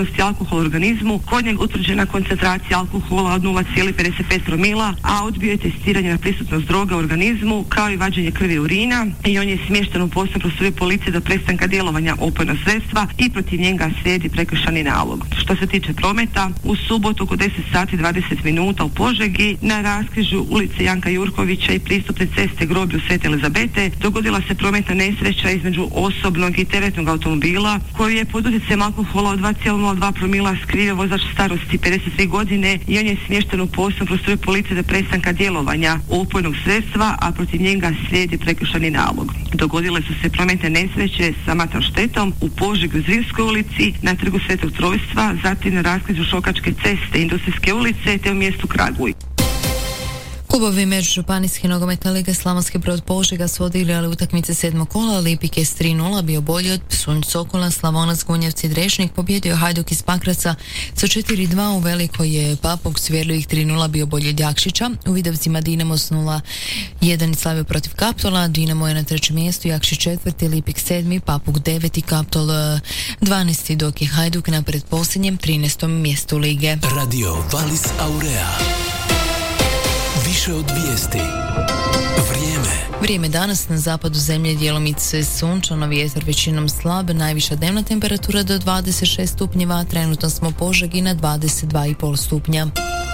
prisutnosti alkohola u organizmu, kod njega utvrđena koncentracija alkohola od 0,55 promila, a odbio je testiranje na prisutnost droga u organizmu, kao i vađenje krvi i urina, i on je smješten u posebnu prostoriju policije do prestanka djelovanja opojnog sredstva i protiv njega slijedi prekršajni nalog. Što se tiče prometa, u subotu oko 10 sati 20 minuta u Požegi na raskrižju ulice Janka Jurkovića i pristupne ceste groblju Svete Elizabete dogodila se prometna nesreća između osobnog i teretnog automobila koji je pod utjecajem alkohola od 2,02 promila skrivio vozač starosti 53 godine i on je smješten u posebnu prostoriju policije do prestanka djelovanja opojnog sredstva, a protiv njega slijedi prekršajni nalog. Dogodile su se prometne nesreće sa matnom štetom u Požegi u Zrinskoj ulici, na trgu Svetog Trojstva, zatim na raskrižju Šokačke ceste, Industrijske ulice te u mjestu Kraguj. Klubovi Međužupanijske nogometne lige Slavonski Brod Požega su odigrali utakmice 7. kola. Lipik je s 3:0 bio bolji od Psunj Sokola. Slavonac, Gunjevci, Drešnik pobjedio Hajduk iz Pakraca sa 4:2. U Velikoj je Papuk s Vjerljivih 3:0 bio bolji od Jakšića. U Vidovcima Dinamo s 0:1 slavio protiv Kaptola. Dinamo je na 3. mjestu, Jakšić 4., Lipik 7., Papuk 9. Kaptol 12. dok je Hajduk na pretposljednjem 13. mjestu lige. Radio Valis Aurea. Više od vijesti. Vrijeme danas na zapadu zemlje djelomice sunčano, vjetar većinom slab, najviša dnevna temperatura do 26 stupnjeva, trenutno smo u Požegi na 22,5 stupnja.